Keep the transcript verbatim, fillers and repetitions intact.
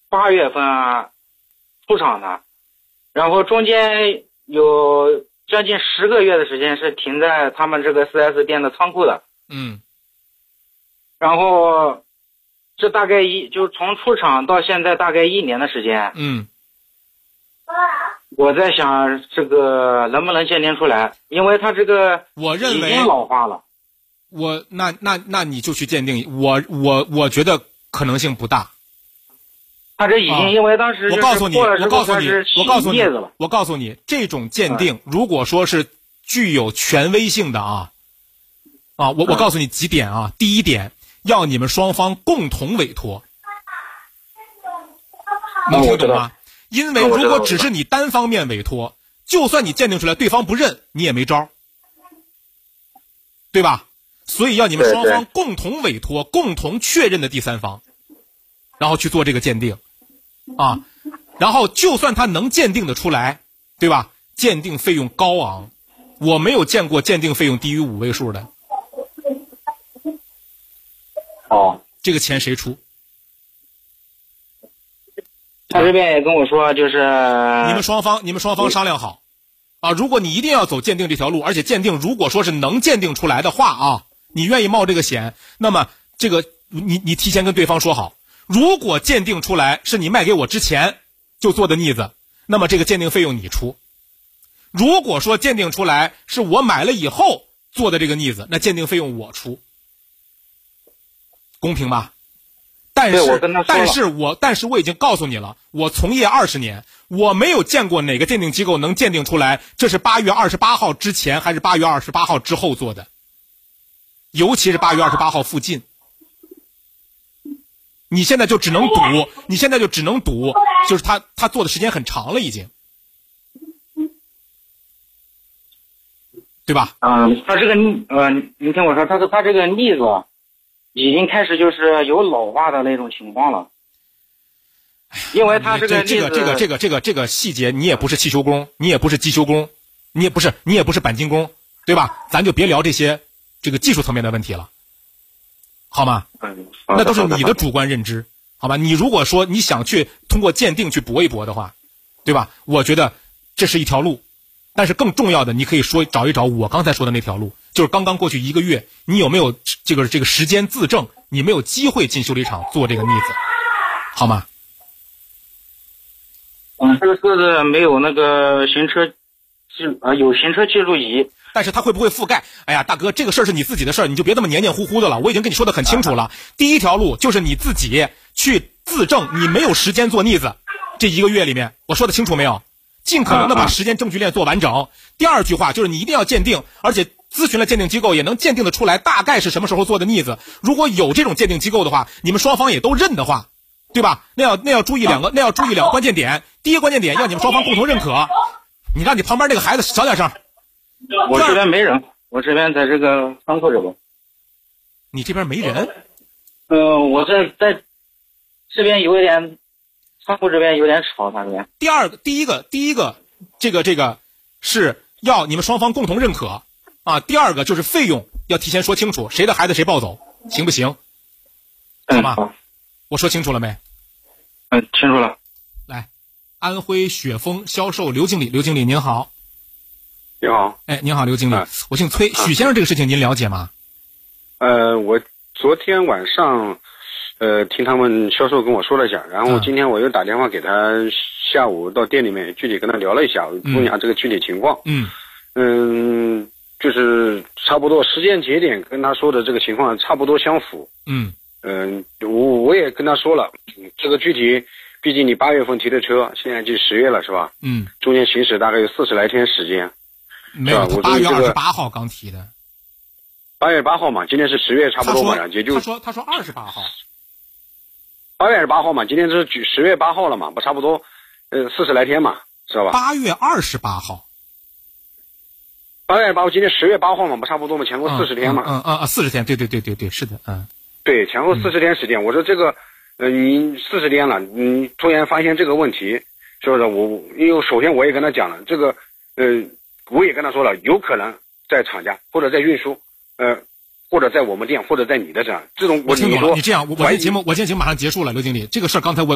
八月份啊出厂的，然后中间有将近十个月的时间是停在他们这个 四 S 店的仓库的。 嗯。 然后这大概一就从出厂到现在大概一年的时间。 嗯。 我在想这个能不能鉴定出来，因为它这个我认为已经老化了。 我那那那你就去鉴定，我我我觉得可能性不大。 他这已经、啊、因为当时我告诉你，我告诉你，我告诉你， 了我告诉你，这种鉴定、嗯、如果说是具有权威性的啊啊，我我告诉你几点啊，嗯、第一点，要你们双方共同委托，能听懂吗？因为如果只是你单方面委托，就算你鉴定出来对方不认，你也没招，对吧？所以要你们双方共同委托、共同确认的第三方，然后去做这个鉴定，啊，然后就算他能鉴定的出来，对吧？鉴定费用高昂，我没有见过鉴定费用低于五位数的。 哦， 这个钱谁出？ 他这边也跟我说，就是你们双方，你们双方商量好，啊，如果你一定要走鉴定这条路，而且鉴定如果说是能鉴定出来的话啊，你愿意冒这个险，那么这个你你提前跟对方说好，如果鉴定出来是你卖给我之前就做的腻子，那么这个鉴定费用你出；如果说鉴定出来是我买了以后做的这个腻子，那鉴定费用我出，公平吧？但是， 我跟他说但是我，但是我已经告诉你了，我从业二十年，我没有见过哪个鉴定机构能鉴定出来这是八月二十八号之前还是八月二十八号之后做的，尤其是八月二十八号附近。你现在就只能赌，你现在就只能赌，就是他他做的时间很长了已经，对吧？ 嗯，他这个呃，你听我说，他他这个腻子已经开始就是有老化的那种情况了，因为他这个这个这个这个这个这个细节，你也不是汽修工，你也不是机修工，你也不是你也不是钣金工，对吧？咱就别聊这些这个技术层面的问题了，好吗？ 嗯， 那都是你的主观认知，好吧？你如果说你想去通过鉴定去搏一搏的话，对吧？我觉得这是一条路，但是更重要的，你可以说找一找我刚才说的那条路。就是刚刚过去一个月，你有没有这个这个时间自证？你没有机会进修理厂做这个腻子，好吗？ 嗯，这个车子没有那个行车记啊，有行车记录仪， 但是它会不会覆盖？哎呀，大哥，这个事儿是你自己的事儿，你就别那么黏黏糊糊的了。我已经跟你说的很清楚了。第一条路就是你自己去自证，你没有时间做腻子，这一个月里面，我说的清楚没有？尽可能的把时间证据链做完整。第二句话就是你一定要鉴定，而且咨询了鉴定机构也能鉴定得出来大概是什么时候做的腻子。如果有这种鉴定机构的话，你们双方也都认的话，对吧？那要那要注意两个，那要注意两个关键点。第一个关键点要你们双方共同认可。你让你旁边那个孩子小点声。 我这边没人，我这边在这个仓库这边。 你这边没人？ 呃，我这在这边有一点。仓库这边有点吵，他这边。 第二个，第一个，第一个，这个这个是要你们双方共同认可啊。第二个就是费用要提前说清楚，谁的孩子谁抱走，行不行？好吗？ 嗯、 我说清楚了没？ 嗯，清楚了。 来，安徽雪峰销售刘经理，刘经理您好。 你好。 哎，您好，刘经理， 啊、 我姓崔，许先生这个事情您了解吗？ 呃，我昨天晚上。呃，听他们销售跟我说了一下，然后今天我又打电话给他，下午到店里面具体跟他聊了一下，问一下这个具体情况。 嗯嗯，就是差不多时间节点跟他说的这个情况差不多相符。 嗯嗯，我我也跟他说了，这个具体，毕竟你八月份提的车，现在就十月了是吧？ 嗯， 中间行驶大概有四十来天时间。 没有，他八月二十八号刚提的。 八月八号嘛，今天是十月，差不多嘛，也就他说他说二十八号。 八月二十八号嘛，今天是十月八号了嘛，不差不多，呃，四十来天嘛，知道吧？ 八月二十八号， 八月二十八号，今天十月八号嘛，不差不多嘛，前后四十天嘛。 嗯嗯啊，四十天，对对对对对，是的，嗯。 对，前后四十天时间，我说这个，呃，你四十天了，你突然发现这个问题，是不是？我因为首先我也跟他讲了，这个，呃，我也跟他说了，有可能在厂家或者在运输，呃。或者在我们店，或者在你的这样，这种我听懂了。你这样，我我这节目我今天节目马上结束了，刘经理，这个事儿刚才我。